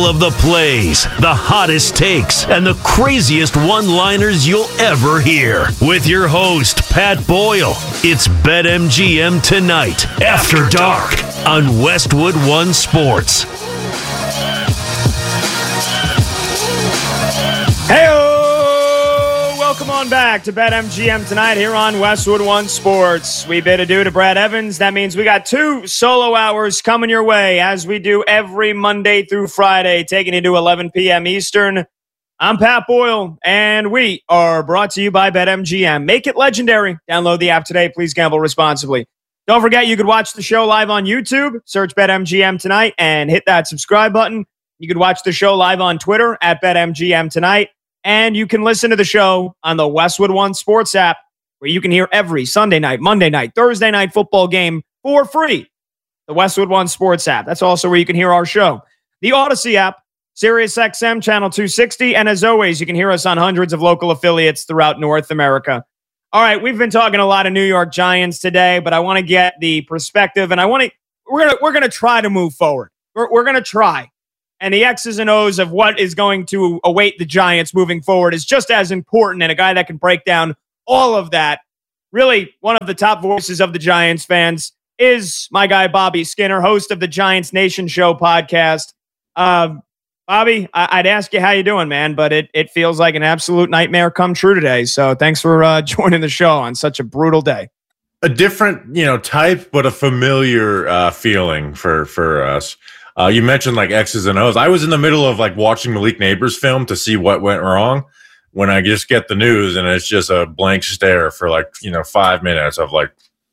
of the plays, the hottest takes, and the craziest one-liners you'll ever hear. With your host, Pat Boyle. It's BetMGM Tonight, After Dark, on Westwood One Sports. Hey-o! Welcome on back to BetMGM Tonight here on Westwood One Sports. We bid adieu to Brad Evans. That means we got 2 solo hours coming your way as we do every Monday through Friday, taking you to 11 p.m. Eastern. I'm Pat Boyle, and we are brought to you by BetMGM. Make it legendary. Download the app today. Please gamble responsibly. Don't forget, you could watch the show live on YouTube. Search BetMGM Tonight and hit that subscribe button. You could watch the show live on Twitter at BetMGM Tonight. And you can listen to the show on the Westwood One Sports app, where you can hear every Sunday night, Monday night, Thursday night football game for free. The Westwood One Sports app. That's also where you can hear our show. The Odyssey app, SiriusXM Channel 260. And as always, you can hear us on hundreds of local affiliates throughout North America. All right, we've been talking a lot of New York Giants today, but I want to get the perspective, and we're gonna try to move forward. We're gonna try. And the X's and O's of what is going to await the Giants moving forward is just as important. And a guy that can break down all of that, really one of the top voices of the Giants fans, is my guy Bobby Skinner, host of the Giants Nation Show podcast. Bobby, I'd ask you how you doing, man, but it feels like an absolute nightmare come true today. So thanks for joining the show on such a brutal day. A different, type, but a familiar feeling for us. You mentioned like X's and O's. I was in the middle of like watching Malik Neighbors' film to see what went wrong when I just get the news and it's just a blank stare for 5 minutes of like,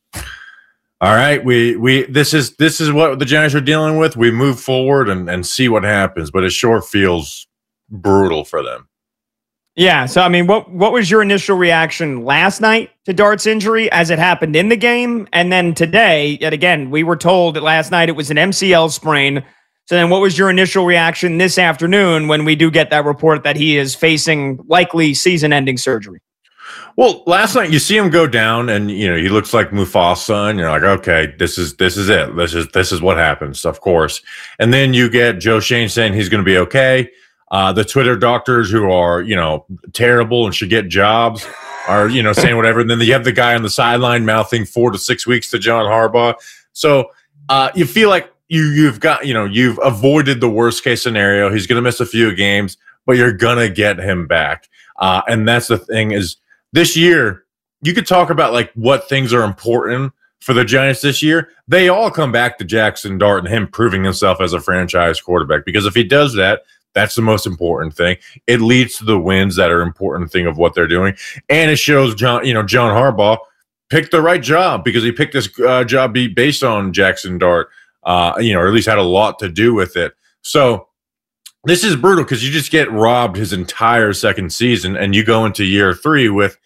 all right, this is what the Giants are dealing with. We move forward and see what happens, but it sure feels brutal for them. Yeah. So, I mean, what was your initial reaction last night to Dart's injury as it happened in the game? And then today, yet again, we were told that last night it was an MCL sprain. So then what was your initial reaction this afternoon when we do get that report that he is facing likely season-ending surgery? Well, last night you see him go down and, he looks like Mufasa and you're like, okay, this is it. This is what happens, of course. And then you get Joe Schoen saying he's going to be okay. The Twitter doctors who are, terrible and should get jobs are, saying whatever. And then you have the guy on the sideline mouthing 4 to 6 weeks to John Harbaugh. So you feel like you've avoided the worst case scenario. He's going to miss a few games, but you're going to get him back. And that's the thing is this year, you could talk about like what things are important for the Giants this year. They all come back to Jackson Dart and him proving himself as a franchise quarterback, because if he does that, that's the most important thing. It leads to the wins that are important thing of what they're doing. And it shows John Harbaugh picked the right job because he picked this job based on Jackson Dart, or at least had a lot to do with it. So this is brutal because you just get robbed his entire second season and you go into year 3 with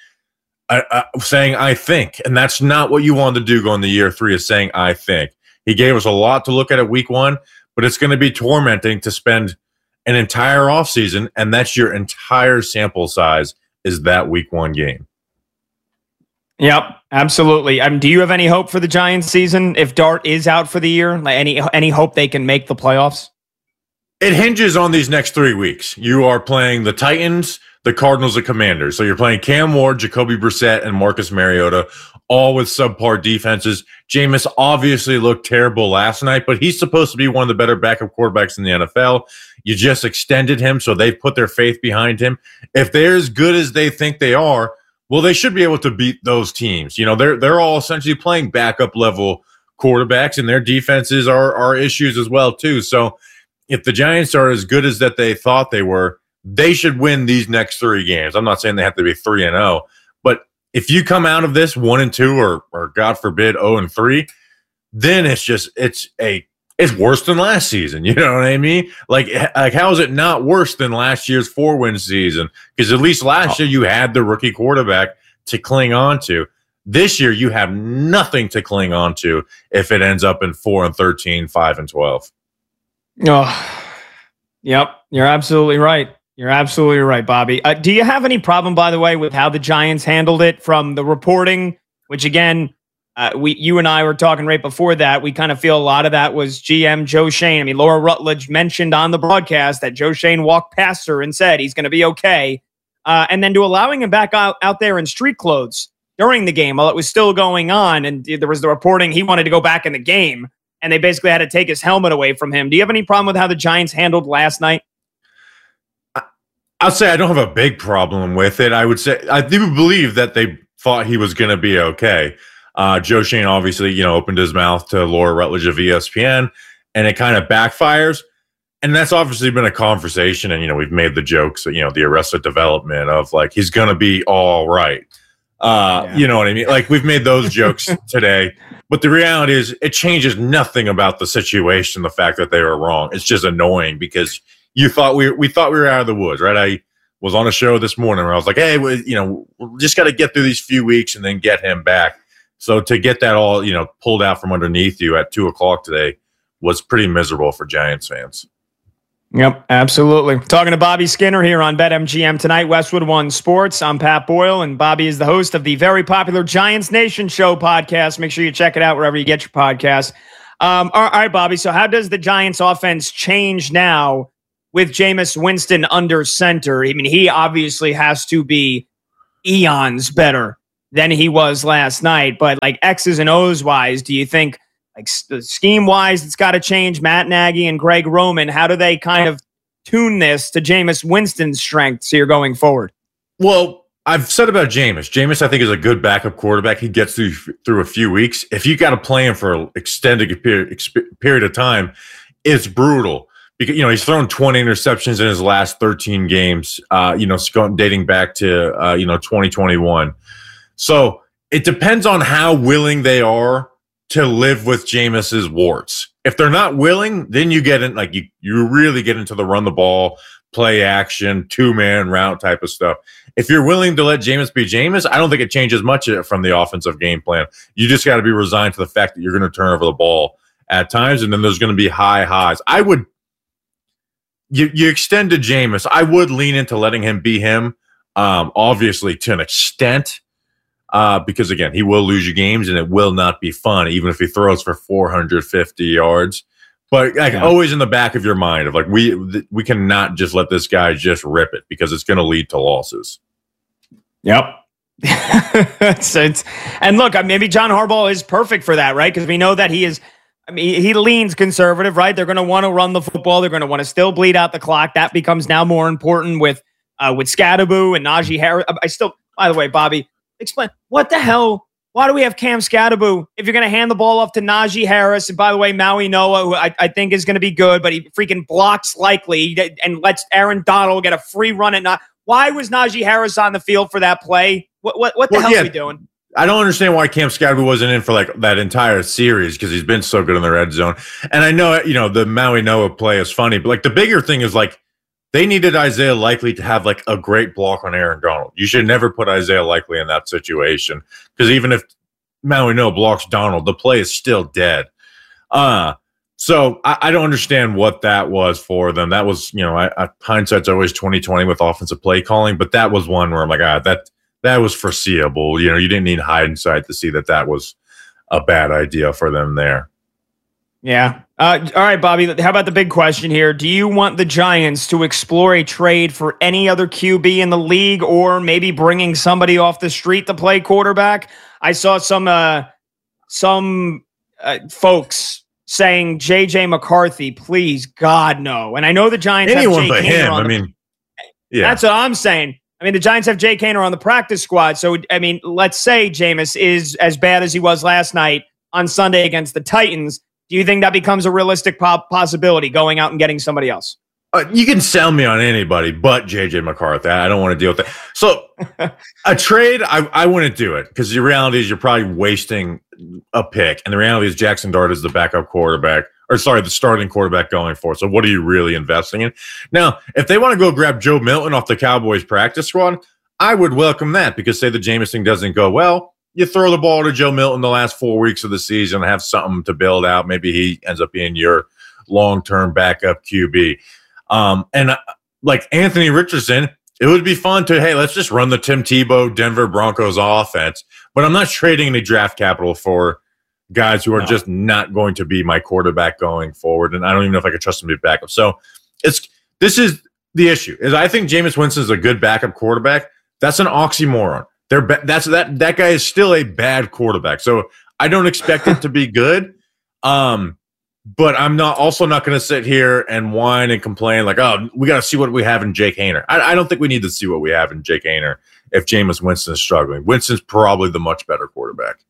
saying, I think. And that's not what you wanted to do going to year 3 is saying, I think. He gave us a lot to look at week 1, but it's going to be tormenting to spend an entire offseason, and that's your entire sample size is that week 1 game. Yep, absolutely. Do you have any hope for the Giants season if Dart is out for the year? Like any hope they can make the playoffs? It hinges on these next 3 weeks. You are playing the Titans, the Cardinals, the Commanders. So you're playing Cam Ward, Jacoby Brissett, and Marcus Mariota, all with subpar defenses. Jameis obviously looked terrible last night, but he's supposed to be one of the better backup quarterbacks in the NFL. You just extended him, so they've put their faith behind him. If they're as good as they think they are, well, they should be able to beat those teams. They're all essentially playing backup level quarterbacks, and their defenses are issues as well too. So if the Giants are as good as that they thought they were, they should win these next 3 games. I'm not saying they have to be 3-0, but if you come out of this 1-2 or God forbid 0-3, then it's worse than last season. You know what I mean? Like how is it not worse than last year's 4-win season? Because at least last year you had the rookie quarterback to cling on to. This year you have nothing to cling on to if it ends up in 4-13, 5-12. Oh, yep. You're absolutely right. You're absolutely right, Bobby. Do you have any problem, by the way, with how the Giants handled it from the reporting, which again, You and I were talking right before that. We kind of feel a lot of that was GM Joe Schoen. I mean, Laura Rutledge mentioned on the broadcast that Joe Schoen walked past her and said he's going to be okay. And then to allowing him back out there in street clothes during the game while it was still going on. And there was the reporting he wanted to go back in the game, and they basically had to take his helmet away from him. Do you have any problem with how the Giants handled last night? I'll say I don't have a big problem with it. I would say I do believe that they thought he was going to be okay. Joe Schoen obviously, opened his mouth to Laura Rutledge of ESPN, and it kind of backfires. And that's obviously been a conversation. And, we've made the jokes, the Arrested Development of like, he's going to be all right. You know what I mean? Like, we've made those jokes today. But the reality is it changes nothing about the situation, the fact that they were wrong. It's just annoying because we thought we were out of the woods, right? I was on a show this morning where I was like, hey, we just got to get through these few weeks and then get him back. So to get that all, pulled out from underneath you at 2:00 today was pretty miserable for Giants fans. Yep, absolutely. Talking to Bobby Skinner here on BetMGM tonight, Westwood One Sports. I'm Pat Boyle, and Bobby is the host of the very popular Giants Nation Show podcast. Make sure you check it out wherever you get your podcasts. All right, Bobby, so how does the Giants offense change now with Jameis Winston under center? I mean, he obviously has to be eons better than he was last night, but like X's and O's wise, do you think like scheme wise it's got to change? Matt Nagy and Greg Roman, how do they kind of tune this to Jameis Winston's strengths here going forward? Well, I've said about Jameis I think is a good backup quarterback. He gets through a few weeks. If you got to play him for an extended period of time, it's brutal. Because, he's thrown 20 interceptions in his last 13 games, dating back to, 2021. So it depends on how willing they are to live with Jameis's warts. If they're not willing, then you get in, like you really get into the run the ball, play action, 2-man route type of stuff. If you're willing to let Jameis be Jameis, I don't think it changes much from the offensive game plan. You just got to be resigned to the fact that you're going to turn over the ball at times, and then there's going to be high highs. You extend to Jameis. I would lean into letting him be him, obviously to an extent. Because again, he will lose you games and it will not be fun, even if he throws for 450 yards. But always in the back of your mind of like, we cannot just let this guy just rip it because it's going to lead to losses. Yep. And look, maybe John Harbaugh is perfect for that, right? Because we know that he is. I mean, he leans conservative, right? They're going to want to run the football. They're going to want to still bleed out the clock. That becomes now more important with Scadaboo and Najee Harris. By the way, Bobby, explain what the hell. Why do we have Cam Scadaboo if you're going to hand the ball off to Najee Harris? And by the way, Maui Noah, who I think is going to be good, but he freaking blocks likely and lets Aaron Donald get a free run at not. Why was Najee Harris on the field for that play? What the hell are we doing? I don't understand why Cam Scadaboo wasn't in for like that entire series because he's been so good in the red zone. And I know, the Maui Noah play is funny, but like the bigger thing is like they needed Isaiah Likely to have like a great block on Aaron Donald. You should never put Isaiah Likely in that situation because even if Maui Noah blocks Donald, the play is still dead. So I don't understand what that was for them. That was, hindsight's always 20/20 with offensive play calling, but that was one where I'm like, that was foreseeable. You didn't need hindsight to see that was a bad idea for them there. Yeah. All right, Bobby, how about the big question here? Do you want the Giants to explore a trade for any other QB in the league or maybe bringing somebody off the street to play quarterback? I saw some folks saying J.J. McCarthy, please, God, no. And I know the Giants anyone have but him. Yeah. That's what I'm saying. The Giants have Jay Kaner on the practice squad. So, let's say Jameis is as bad as he was last night on Sunday against the Titans. Do you think that becomes a realistic possibility, going out and getting somebody else? You can sell me on anybody but J.J. McCarthy. I don't want to deal with that. So a trade, I wouldn't do it because the reality is you're probably wasting a pick. And the reality is Jackson Dart is the backup quarterback. The starting quarterback going for. So what are you really investing in? Now, if they want to go grab Joe Milton off the Cowboys practice squad, I would welcome that because say the Jameis thing doesn't go well, you throw the ball to Joe Milton the last 4 weeks of the season and have something to build out. Maybe he ends up being your long-term backup QB. And like Anthony Richardson It would be fun to, hey, let's just run the Tim Tebow Denver Broncos offense. But I'm not trading any draft capital for guys who are just not going to be my quarterback going forward. And I don't even know if I could trust them to be backup. So this is the issue. Is I think Jameis Winston is a good backup quarterback. That's an oxymoron. That guy is still a bad quarterback. So I don't expect it to be good. But I'm not going to sit here and whine and complain like, oh, we got to see what we have in Jake Haener. I don't think we need to see what we have in Jake Haener if Jameis Winston is struggling. Winston's probably the much better quarterback.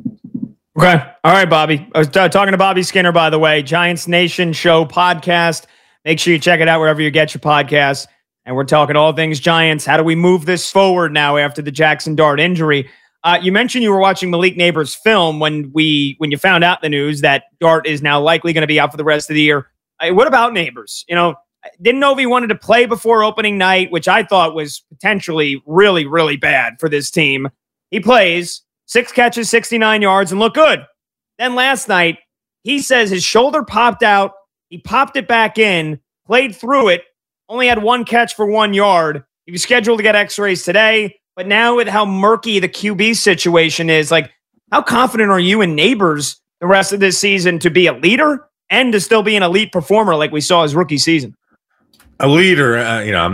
Okay. All right, Bobby. I was talking to Bobby Skinner, by the way, Giants Nation Show podcast. Make sure you check it out wherever you get your podcasts. And we're talking all things Giants. How do we move this forward now after the Jackson Dart injury? You mentioned you were watching Malik Nabers' film when you found out the news that Dart is now likely going to be out for the rest of the year. What about Nabers? Didn't know if he wanted to play before opening night, which I thought was potentially really, really bad for this team. He plays, 6 catches, 69 yards, and looked good. Then last night, he says his shoulder popped out. He popped it back in, played through it, only had 1 catch for 1 yard. He was scheduled to get x-rays today. But now with how murky the QB situation is, like, how confident are you in Nabers the rest of this season to be a leader and to still be an elite performer like we saw his rookie season? A leader, I'm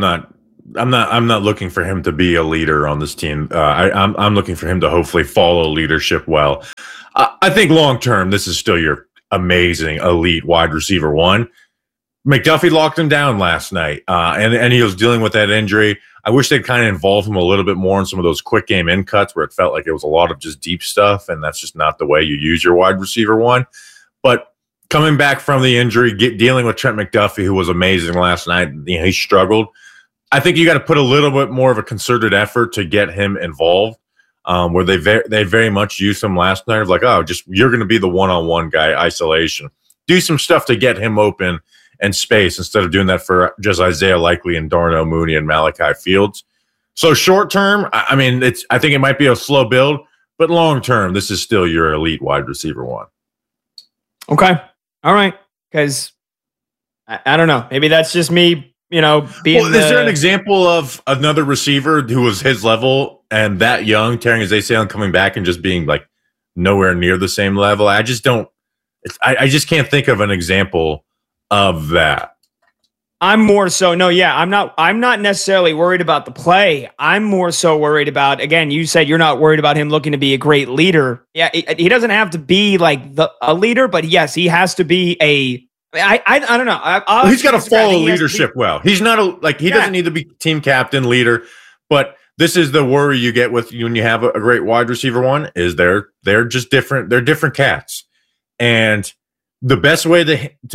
not looking for him to be a leader on this team. I'm looking for him to hopefully follow leadership well. I think long term, this is still your amazing elite wide receiver one. McDuffie locked him down last night, and he was dealing with that injury. I wish they'd kind of involve him a little bit more in some of those quick game in cuts where it felt like it was a lot of just deep stuff, and that's just not the way you use your wide receiver one. But coming back from the injury, dealing with Trent McDuffie, who was amazing last night, he struggled. I think you got to put a little bit more of a concerted effort to get him involved, where they very much used him last night of like, oh, just you're going to be the one-on-one guy, isolation. Do some stuff to get him open and space instead of doing that for just Isaiah Likely and Darnell Mooney and Malachi Fields. So short term, I think it might be a slow build, but long term, this is still your elite wide receiver one. Okay. All right. Because I don't know. Maybe that's just me, being. Well, is there an example of another receiver who was his level and that young, tearing his ACL and coming back and just being like nowhere near the same level? I just can't think of an example of that. I'm more so I'm not necessarily worried about the play. I'm more so worried about, again, you said you're not worried about him looking to be a great leader. Yeah, he doesn't have to be like a leader, but yes, he has to be I don't know. He's got to follow leadership well. He's not he doesn't need to be team captain, leader, but this is the worry you get with when you have a great wide receiver one is they're just different. They're different cats. And the best way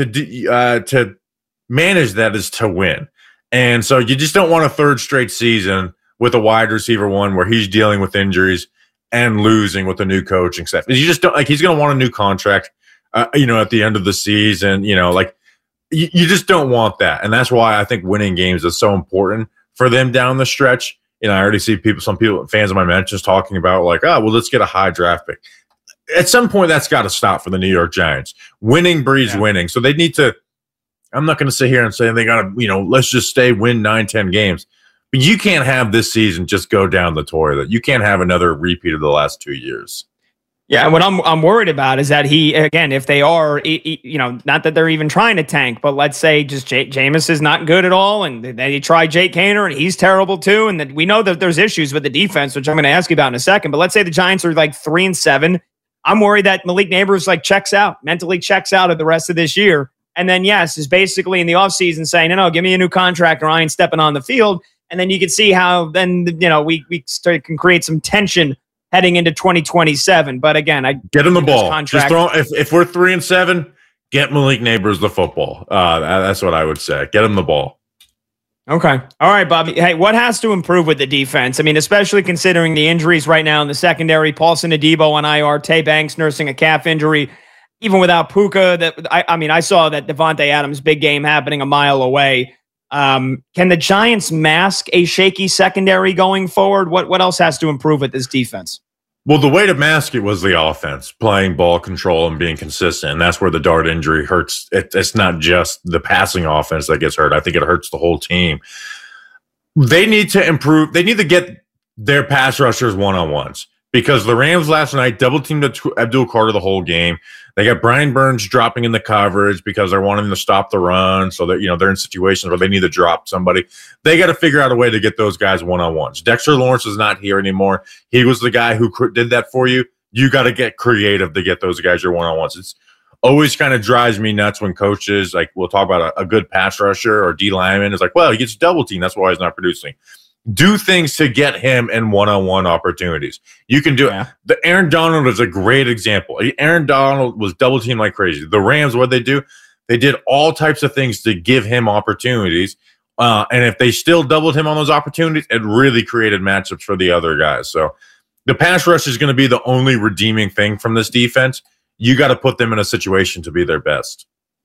to manage that is to win. And so you just don't want a third straight season with a wide receiver one where he's dealing with injuries and losing with a new coaching staff. You just don't he's going to want a new contract, at the end of the season, you just don't want that. And that's why I think winning games is so important for them down the stretch. I already see some fans of my mentions talking about like, oh, well, let's get a high draft pick. At some point, that's got to stop for the New York Giants. Winning breeds winning. So they need to – I'm not going to sit here and say they got to, let's just win 9-10 games. But you can't have this season just go down the toilet. You can't have another repeat of the last 2 years. Yeah, what I'm worried about is that if they are, not that they're even trying to tank, but let's say just Jameis is not good at all, and they try Jake Haener, and he's terrible too, and that we know that there's issues with the defense, which I'm going to ask you about in a second, but let's say the Giants are like 3-7. I'm worried that Malik Nabers mentally checks out of the rest of this year. And then, yes, is basically in the offseason saying, no, give me a new contract or I ain't stepping on the field. And then you can see how then, we can create some tension heading into 2027. But again, I get him the ball. Just if we're 3-7, get Malik Nabers the football. That's what I would say. Get him the ball. Okay. All right, Bobby. Hey, what has to improve with the defense? Especially considering the injuries right now in the secondary. Paulson Adebo on IR, Tay Banks nursing a calf injury. Even without Puka, I saw that Devontae Adams' big game happening a mile away. Can the Giants mask a shaky secondary going forward? What else has to improve with this defense? Well, the way to mask it was the offense, playing ball control and being consistent. And that's where the Dart injury hurts. It's not just the passing offense that gets hurt. I think it hurts the whole team. They need to improve. They need to get their pass rushers one-on-ones, because the Rams last night double-teamed Abdul Carter the whole game. They got Brian Burns dropping in the coverage because they're wanting to stop the run, so that they're in situations where they need to drop somebody. They got to figure out a way to get those guys one-on-ones. Dexter Lawrence is not here anymore. He was the guy who did that for you. You got to get creative to get those guys your one-on-ones. It's always kind of drives me nuts when coaches, like, we'll talk about a good pass rusher or D lineman, is like, well, he gets double teamed, that's why he's not producing. Do things to get him in one-on-one opportunities. You can do it. The Aaron Donald is a great example. Aaron Donald was double teamed like crazy. The Rams, what they do? They did all types of things to give him opportunities. And if they still doubled him on those opportunities, it really created matchups for the other guys. So the pass rush is going to be the only redeeming thing from this defense. You got to put them in a situation to be their best.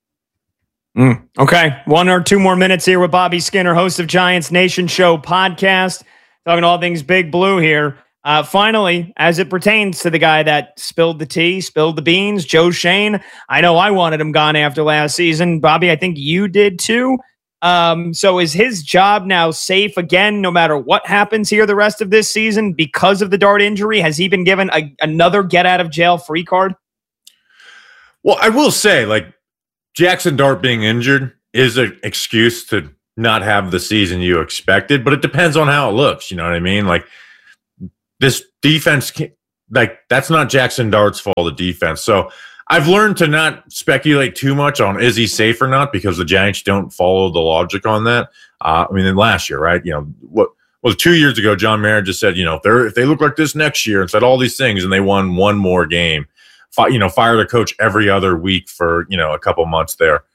Okay. 1 or 2 more minutes here with Bobby Skinner, host of Giants Nation Show podcast, talking all things Big Blue here. Finally, as it pertains to the guy that spilled the tea, spilled the beans, Joe Schoen. I know I wanted him gone after last season. Bobby, I think you did too. So is his job now safe again, no matter what happens here the rest of this season because of the Dart injury? Has he been given another get out of jail free card? Well, I will say, like, Jackson Dart being injured is an excuse to not have the season you expected, but it depends on how it looks. You know what I mean? Like, this defense, that's not Jackson Dart's fault, the defense. So I've learned to not speculate too much on is he safe or not, because the Giants don't follow the logic on that. In last year, right? What was 2 years ago, John Mara just said, if they look like this next year, and said all these things, and they won one more game. Fired a coach every other week for, a couple months there.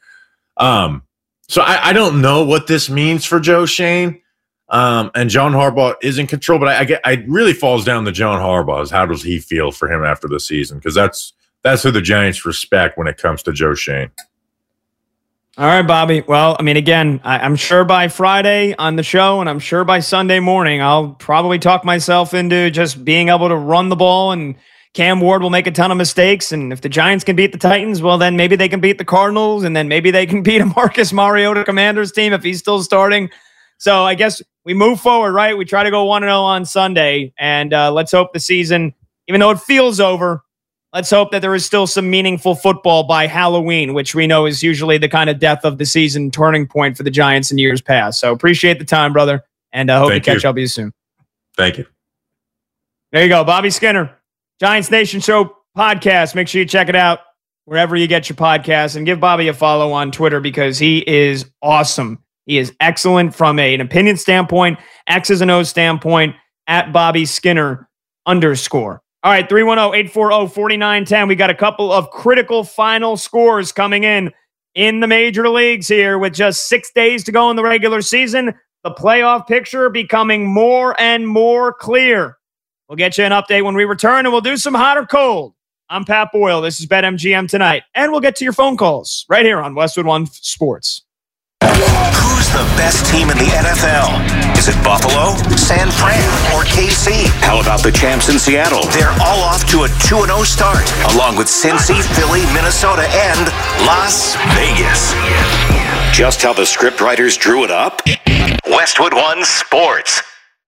So I don't know what this means for Joe Schoen. And John Harbaugh is in control, but I really falls down to John Harbaugh. Is how does he feel for him after the season? Because that's who the Giants respect when it comes to Joe Schoen. All right, Bobby. Well, again, I'm sure by Friday on the show, and I'm sure by Sunday morning, I'll probably talk myself into just being able to run the ball, and Cam Ward will make a ton of mistakes, and if the Giants can beat the Titans, well, then maybe they can beat the Cardinals, and then maybe they can beat a Marcus Mariota Commanders team if he's still starting. So I guess we move forward, right? We try to go 1-0 on Sunday, and let's hope the season, even though it feels over, let's hope that there is still some meaningful football by Halloween, which we know is usually the kind of death of the season turning point for the Giants in years past. So appreciate the time, brother, and I hope to catch up with you soon. Thank you. There you go, Bobby Skinner. Giants Nation Show podcast. Make sure you check it out wherever you get your podcasts, and give Bobby a follow on Twitter because he is awesome. He is excellent from an opinion standpoint, X's and O's standpoint, at Bobby Skinner _. All right, 310-840-4910. We got a couple of critical final scores coming in the major leagues here with just 6 days to go in the regular season. The playoff picture becoming more and more clear. We'll get you an update when we return, and we'll do some hot or cold. I'm Pat Boyle. This is BetMGM Tonight, and we'll get to your phone calls right here on Westwood One Sports. Who's the best team in the NFL? Is it Buffalo, San Fran, or KC? How about the champs in Seattle? They're all off to a 2-0 start, along with Cincy, Philly, Minnesota, and Las Vegas. Just how the scriptwriters drew it up? Westwood One Sports.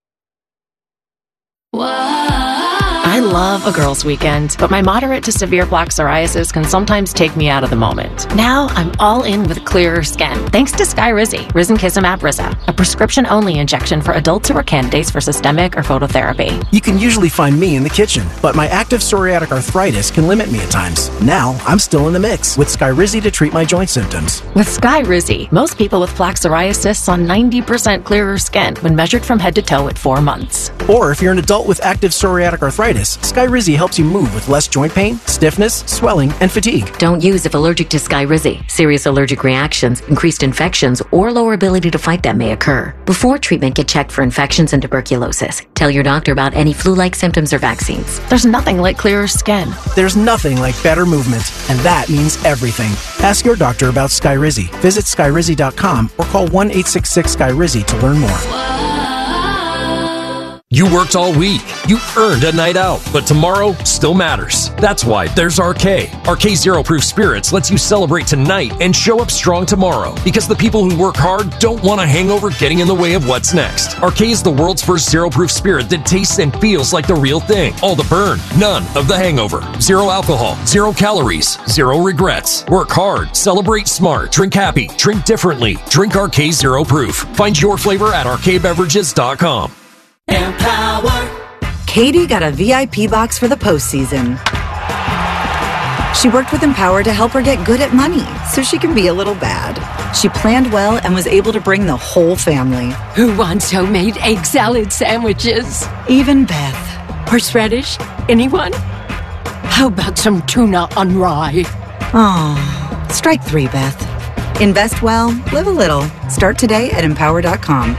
I love a girls' weekend, but my moderate to severe plaque psoriasis can sometimes take me out of the moment. Now I'm all in with clearer skin, thanks to Skyrizi, Risankizumab Rizza, a prescription-only injection for adults who are candidates for systemic or phototherapy. You can usually find me in the kitchen, but my active psoriatic arthritis can limit me at times. Now I'm still in the mix with Skyrizi to treat my joint symptoms. With Skyrizi, most people with plaque psoriasis saw 90% clearer skin when measured from head to toe at 4 months. Or if you're an adult with active psoriatic arthritis, Skyrizi helps you move with less joint pain, stiffness, swelling, and fatigue. Don't use if allergic to Skyrizi. Serious allergic reactions, increased infections, or lower ability to fight them may occur. Before treatment, get checked for infections and tuberculosis. Tell your doctor about any flu-like symptoms or vaccines. There's nothing like clearer skin. There's nothing like better movement, and that means everything. Ask your doctor about Skyrizi. Visit Skyrizi.com or call 1-866-SKYRIZI to learn more. You worked all week. You earned a night out, but tomorrow still matters. That's why there's RK. RK Zero Proof Spirits lets you celebrate tonight and show up strong tomorrow, because the people who work hard don't want a hangover getting in the way of what's next. RK is the world's first zero proof spirit that tastes and feels like the real thing. All the burn, none of the hangover. Zero alcohol, 0 calories, 0 regrets. Work hard, celebrate smart, drink happy, drink differently. Drink RK Zero Proof. Find your flavor at rkbeverages.com. Empower. Katie got a VIP box for the postseason. She worked with Empower to help her get good at money so she can be a little bad. She planned well and was able to bring the whole family. Who wants homemade egg salad sandwiches? Even Beth. Horseradish? Anyone? How about some tuna on rye? Oh, strike 3, Beth. Invest well, live a little. Start today at Empower.com.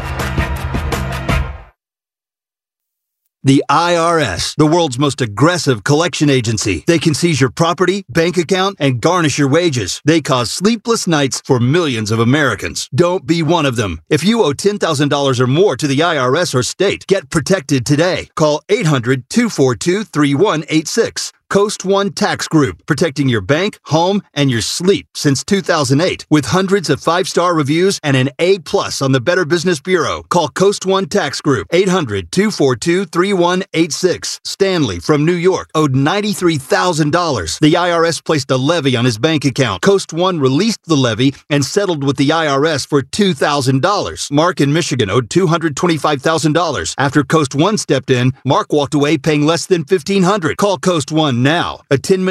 The IRS, the world's most aggressive collection agency. They can seize your property, bank account, and garnish your wages. They cause sleepless nights for millions of Americans. Don't be one of them. If you owe $10,000 or more to the IRS or state, get protected today. Call 800-242-3186. Coast One Tax Group, protecting your bank, home, and your sleep since 2008. With hundreds of 5-star reviews and an A+ on the Better Business Bureau. Call Coast One Tax Group, 800-242-3186. Stanley from New York owed $93,000. The IRS placed a levy on his bank account. Coast One released the levy and settled with the IRS for $2,000. Mark in Michigan owed $225,000. After Coast One stepped in, Mark walked away paying less than $1,500. Call Coast One now. A 10-minute